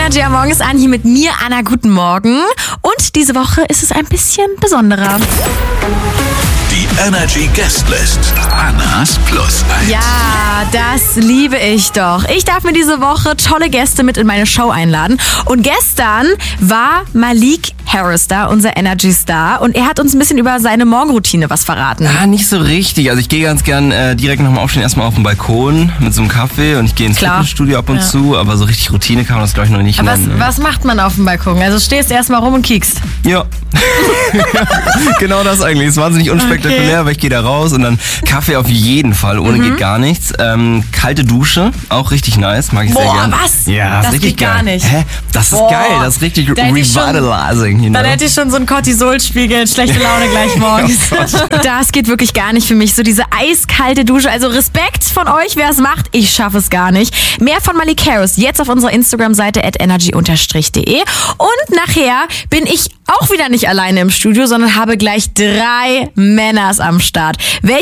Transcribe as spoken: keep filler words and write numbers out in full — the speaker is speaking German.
Energy am Morgen ist an, hier mit mir, Anna, guten Morgen. Und diese Woche ist es ein bisschen besonderer. Die Energy Guestlist. Annas Plus eins. Ja, das liebe ich doch. Ich darf mir diese Woche tolle Gäste mit in meine Show einladen. Und gestern war Malik Harris da, unser Energy-Star. Und er hat uns ein bisschen über seine Morgenroutine was verraten. Ah, nicht so richtig. Also ich gehe ganz gern äh, direkt nach dem Aufstehen erstmal auf den Balkon mit so einem Kaffee und ich gehe ins Klar. Fitnessstudio ab und Ja. zu. Aber so richtig Routine kann man das, glaube ich, noch nicht Aber was, nennen. was macht man auf dem Balkon? Also stehst erstmal rum und kiekst. Ja, genau das eigentlich. Ist wahnsinnig unspektakulär, Okay. aber ich gehe da raus und dann Kaffee auf jeden Fall, ohne geht gar nichts. Ähm, kalte Dusche, auch richtig nice, mag ich sehr Boah, gern. was? Ja, Das ist richtig geht gar geil. nicht. Hä? Das Boah. ist geil, das ist richtig Da hätte ich schon- revitalizing. You know? Dann hätte ich schon so einen Cortisolspiegel, schlechte Laune gleich morgens. Das geht wirklich gar nicht für mich. So diese eiskalte Dusche. Also Respekt von euch, wer es macht. Ich schaffe es gar nicht. Mehr von Malik Harris jetzt auf unserer Instagram-Seite at energy unterstrich de. Und nachher bin ich auch wieder nicht alleine im Studio, sondern habe gleich drei Männers am Start. Welche